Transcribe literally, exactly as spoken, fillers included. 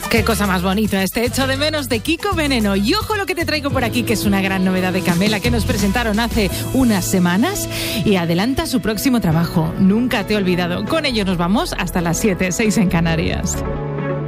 Qué cosa más bonita, este Echo de menos de Kiko Veneno. Y ojo lo que te traigo por aquí, que es una gran novedad de Camela que nos presentaron hace unas semanas y adelanta su próximo trabajo, Nunca te he olvidado. Con ello nos vamos hasta las siete, seis en Canarias.